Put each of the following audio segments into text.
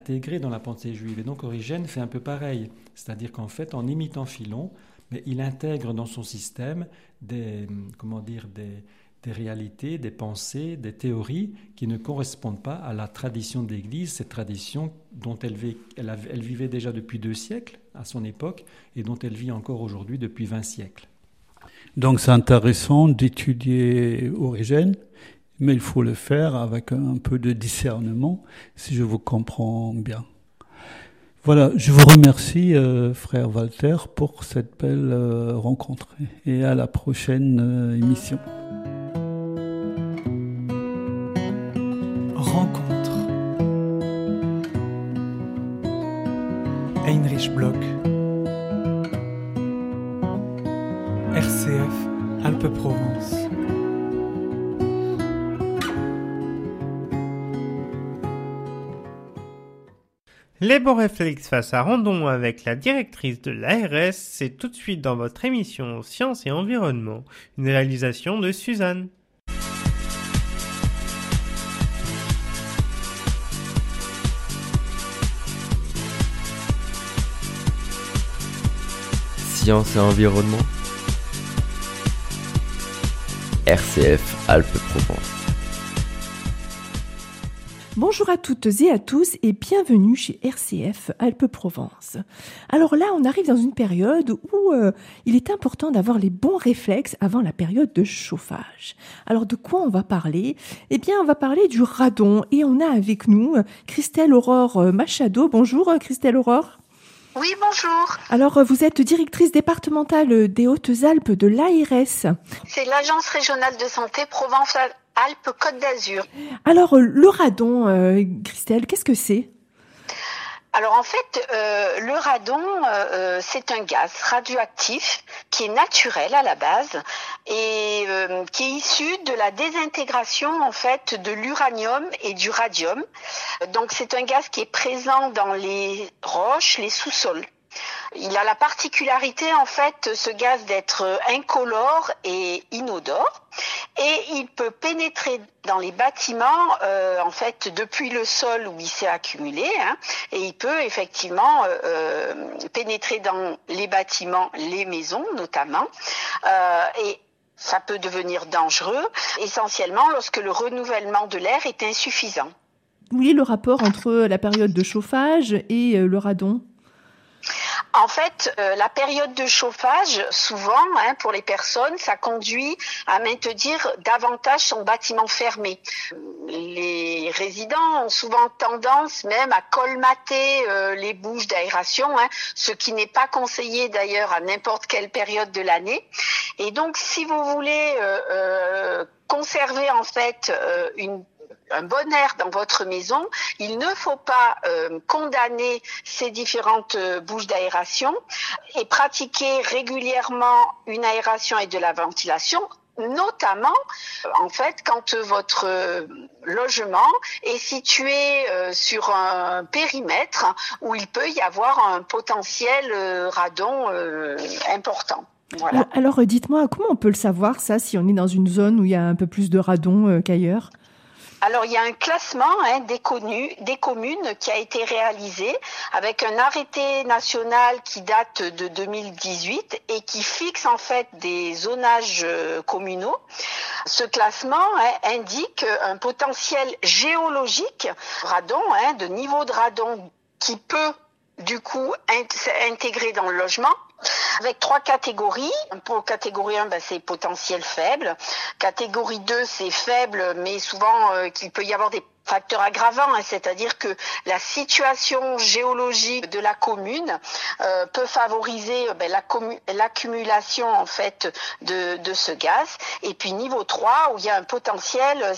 Intégré dans la pensée juive. Et donc Origène fait un peu pareil. C'est-à-dire qu'en fait, en imitant Philon, mais il intègre dans son système des réalités, des pensées, des théories qui ne correspondent pas à la tradition de l'Église, cette tradition dont elle vivait déjà depuis 2 siècles à son époque et dont elle vit encore aujourd'hui depuis 20 siècles. Donc c'est intéressant d'étudier Origène, mais il faut le faire avec un peu de discernement, si je vous comprends bien. Voilà, je vous remercie, frère Walter, pour cette belle rencontre. Et à la prochaine émission. Rencontre. Heinrich Bloch. RCF Alpes-Provence. Les bons réflexes face à Randon avec la directrice de l'ARS, c'est tout de suite dans votre émission Sciences et Environnement, une réalisation de Suzanne. Sciences et Environnement, RCF Alpes-Provence. Bonjour à toutes et à tous et bienvenue chez RCF Alpes-Provence. Alors là, on arrive dans une période où il est important d'avoir les bons réflexes avant la période de chauffage. Alors de quoi on va parler ? Eh bien, on va parler du radon et on a avec nous Christelle Aurore Machado. Bonjour Christelle Aurore. Oui, bonjour. Alors, vous êtes directrice départementale des Hautes-Alpes de l'ARS. C'est l'Agence régionale de santé Provence-Alpes-Côte d'Azur. Alors, le radon, Christelle, qu'est-ce que c'est ? Alors en fait, le radon, c'est un gaz radioactif qui est naturel à la base et qui est issu de la désintégration en fait de l'uranium et du radium. Donc c'est un gaz qui est présent dans les roches, les sous-sols. Il a la particularité en fait, ce gaz, d'être incolore et inodore, et il peut pénétrer dans les bâtiments en fait depuis le sol où il s'est accumulé, et il peut effectivement pénétrer dans les bâtiments, les maisons notamment, et ça peut devenir dangereux, essentiellement lorsque le renouvellement de l'air est insuffisant. Oui, le rapport entre la période de chauffage et le radon. En fait, la période de chauffage, souvent, pour les personnes, ça conduit à maintenir davantage son bâtiment fermé. Les résidents ont souvent tendance même à colmater les bouches d'aération, ce qui n'est pas conseillé d'ailleurs à n'importe quelle période de l'année. Et donc, si vous voulez conserver en fait un bon air dans votre maison, il ne faut pas condamner ces différentes bouches d'aération et pratiquer régulièrement une aération et de la ventilation, notamment en fait quand votre logement est situé sur un périmètre où il peut y avoir un potentiel radon important. Voilà. Alors dites-moi, comment on peut le savoir ça, si on est dans une zone où il y a un peu plus de radon qu'ailleurs ? Alors, il y a un classement des communes qui a été réalisé avec un arrêté national qui date de 2018 et qui fixe en fait des zonages communaux. Ce classement indique un potentiel géologique radon, de niveau de radon qui peut du coup s'intégrer dans le logement. Avec 3 catégories. Pour catégorie 1, c'est potentiel faible. Catégorie 2, c'est faible, mais souvent qu'il peut y avoir des facteurs aggravants, c'est-à-dire que la situation géologique de la commune peut favoriser l'accumulation en fait de ce gaz. Et puis niveau 3, où il y a un potentiel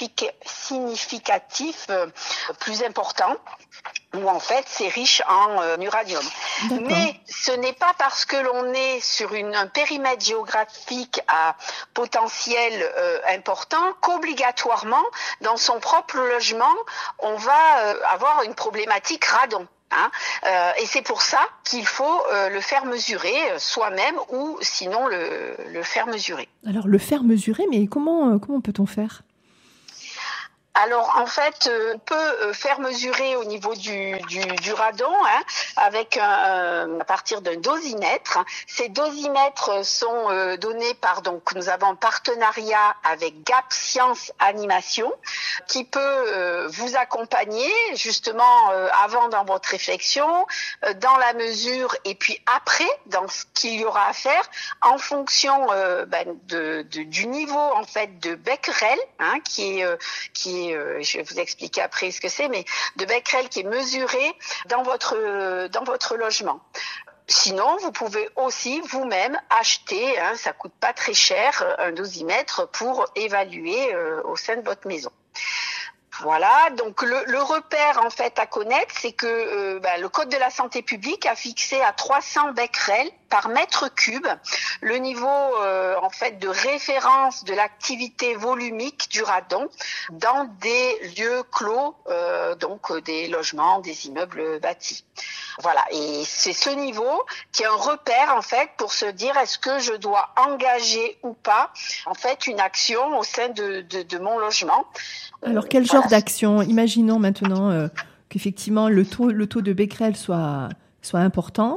significatif plus important, où en fait c'est riche en uranium. D'accord. Mais ce n'est pas parce que l'on est sur un périmètre géographique à potentiel important qu'obligatoirement dans son propre logement on va avoir une problématique radon. Et c'est pour ça qu'il faut le faire mesurer soi-même ou sinon le faire mesurer. Alors le faire mesurer, mais comment peut-on faire ? Alors en fait, on peut faire mesurer au niveau du radon avec à partir d'un dosimètre. Ces dosimètres sont donnés par nous avons un partenariat avec Gap Science Animation qui peut vous accompagner justement avant dans votre réflexion, dans la mesure et puis après dans ce qu'il y aura à faire en fonction du niveau en fait de Becquerel qui est je vais vous expliquer après ce que c'est, mais de Becquerel qui est mesuré dans votre logement. Sinon, vous pouvez aussi vous-même acheter, ça coûte pas très cher, un dosimètre pour évaluer au sein de votre maison. Voilà, donc le repère en fait à connaître, c'est que le Code de la santé publique a fixé à 300 becquerels par mètre cube le niveau en fait de référence de l'activité volumique du radon dans des lieux clos, donc des logements, des immeubles bâtis. Voilà, et c'est ce niveau qui est un repère en fait pour se dire est-ce que je dois engager ou pas en fait une action au sein de mon logement. Alors quel genre d'action? Imaginons maintenant qu'effectivement le taux de Becquerel soit important.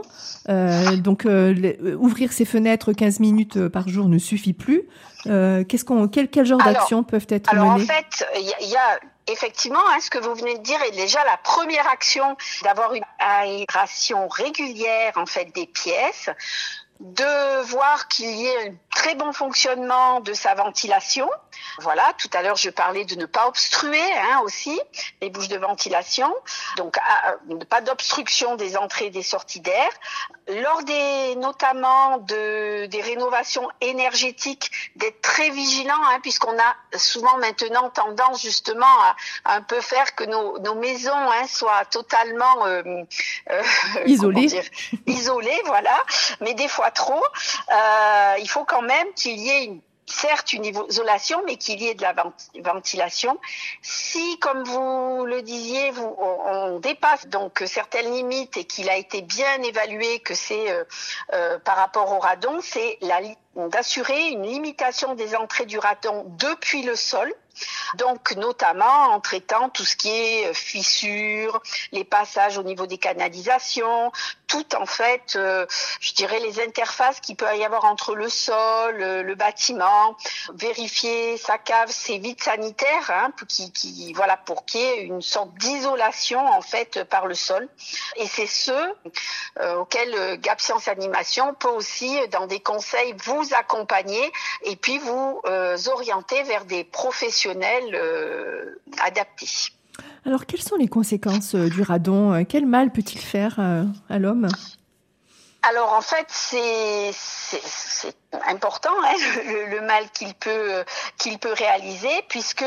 Ouvrir ses fenêtres 15 minutes par jour ne suffit plus. Quel genre d'actions peuvent être menées? Alors en fait, il y a effectivement, ce que vous venez de dire est déjà la première action, d'avoir une aération régulière en fait des pièces, de voir qu'il y ait un très bon fonctionnement de sa ventilation. Voilà, tout à l'heure je parlais de ne pas obstruer aussi les bouches de ventilation, donc pas d'obstruction des entrées et des sorties d'air. Lors notamment des rénovations énergétiques, d'être très vigilant, puisqu'on a souvent maintenant tendance justement à un peu faire que nos maisons soient totalement isolées, voilà, mais des fois trop. Il faut quand même qu'il y ait certes une isolation, mais qu'il y ait de la ventilation. Si, comme vous le disiez, on dépasse donc certaines limites et qu'il a été bien évalué que c'est par rapport au radon, c'est d'assurer une limitation des entrées du radon depuis le sol. Donc notamment en traitant tout ce qui est fissures, les passages au niveau des canalisations, tout en fait, je dirais les interfaces qu'il peut y avoir entre le sol, le bâtiment, vérifier sa cave, ses vides sanitaires, pour qu'il y ait une sorte d'isolation en fait par le sol. Et c'est auxquels Gap Science Animation peut aussi, dans des conseils, vous accompagner et puis vous orienter vers des professionnels adaptés. Alors, quelles sont les conséquences du radon? Quel mal peut-il faire à l'homme? Alors en fait c'est important le mal qu'il peut réaliser, puisque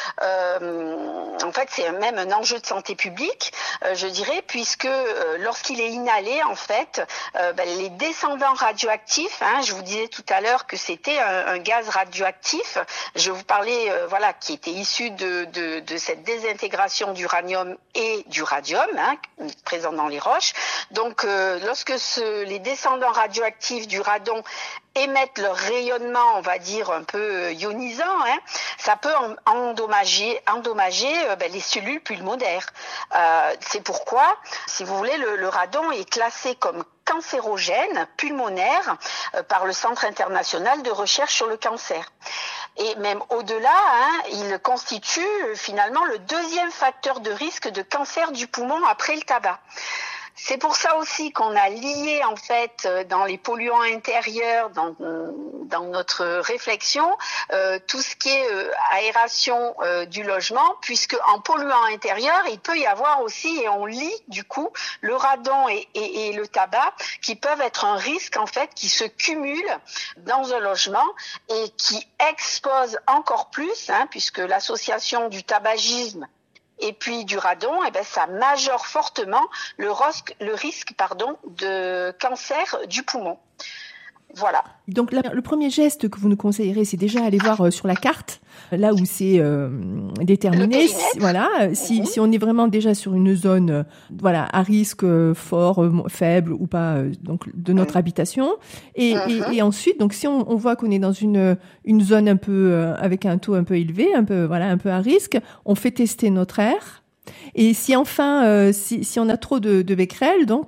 en fait c'est même un enjeu de santé publique, je dirais, puisque lorsqu'il est inhalé en fait les descendants radioactifs, je vous disais tout à l'heure que c'était un gaz radioactif, je vous parlais qui était issu de cette désintégration d'uranium et du radium présent dans les roches. Donc lorsque les descendants radioactifs du radon émettent leur rayonnement, on va dire un peu ionisant, ça peut endommager les cellules pulmonaires. C'est pourquoi, si vous voulez, le radon est classé comme cancérogène pulmonaire par le Centre international de recherche sur le cancer. Et même au-delà, il constitue finalement le deuxième facteur de risque de cancer du poumon après le tabac. C'est pour ça aussi qu'on a lié en fait dans les polluants intérieurs, dans notre réflexion, tout ce qui est aération du logement, puisque en polluant intérieur, il peut y avoir aussi, et on lie du coup, le radon et le tabac, qui peuvent être un risque en fait qui se cumulent dans un logement et qui exposent encore plus, puisque l'association du tabagisme et puis du radon, ça majore fortement le risque de cancer du poumon. Voilà. Donc le premier geste que vous nous conseillerez, c'est déjà aller voir sur la carte, là où c'est déterminé. Si on est vraiment déjà sur une zone à risque fort, faible ou pas donc de notre habitation. Et ensuite, donc si on voit qu'on est dans une zone un peu avec un taux un peu élevé, un peu à risque, on fait tester notre air. Et si enfin si on a trop de becquerel, donc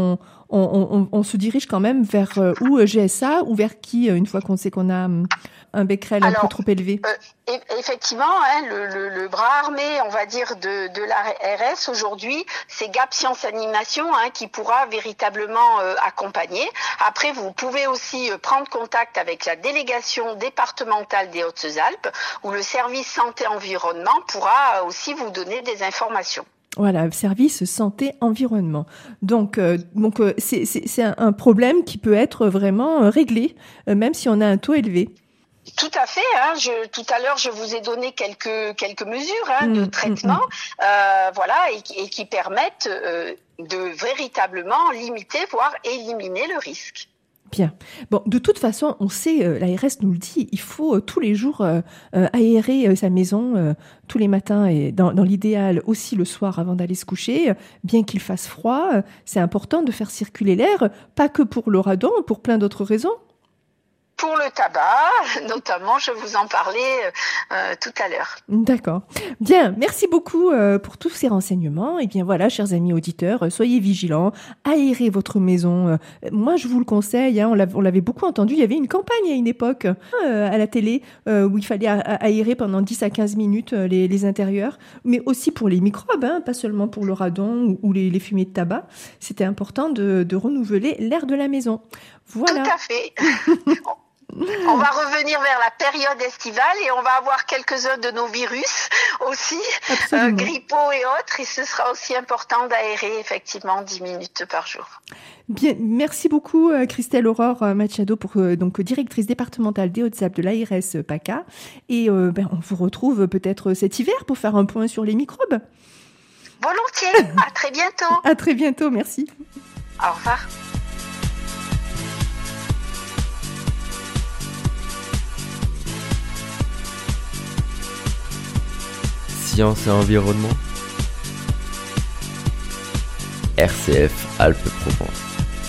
on se dirige quand même vers ou GSA ou vers qui une fois qu'on sait qu'on a un becquerel un peu trop élevé. Effectivement, le bras armé, on va dire de la RS aujourd'hui, c'est Gap Science Animation qui pourra véritablement accompagner. Après, vous pouvez aussi prendre contact avec la délégation départementale des Hautes-Alpes où le service santé-environnement pourra aussi vous donner des informations. Voilà, service santé-environnement. Donc c'est un problème qui peut être vraiment réglé, même si on a un taux élevé. Tout à fait. Tout à l'heure, je vous ai donné quelques mesures de traitement, et qui permettent de véritablement limiter, voire éliminer le risque. Bien. Bon, de toute façon, on sait, l'ARS nous le dit, il faut tous les jours aérer sa maison, tous les matins et dans l'idéal aussi le soir avant d'aller se coucher. Bien qu'il fasse froid, c'est important de faire circuler l'air, pas que pour le radon, pour plein d'autres raisons. Pour le tabac, notamment, je vous en parlais tout à l'heure. D'accord. Bien, merci beaucoup pour tous ces renseignements. Et bien voilà, chers amis auditeurs, soyez vigilants, aérez votre maison. Moi, je vous le conseille, on l'avait beaucoup entendu, il y avait une campagne à une époque à la télé où il fallait aérer pendant 10 à 15 minutes les intérieurs, mais aussi pour les microbes, pas seulement pour le radon ou les fumées de tabac. C'était important de renouveler l'air de la maison. Voilà. Tout à fait. On va revenir vers la période estivale et on va avoir quelques-uns de nos virus aussi, grippaux et autres, et ce sera aussi important d'aérer effectivement 10 minutes par jour. Bien, merci beaucoup Christelle Aurore Machado, donc directrice départementale des Hautes-Alpes de l'ARS PACA, et on vous retrouve peut-être cet hiver pour faire un point sur les microbes. Volontiers, à très bientôt. À très bientôt, merci. Au revoir. Science et environnement. RCF Alpes-Provence.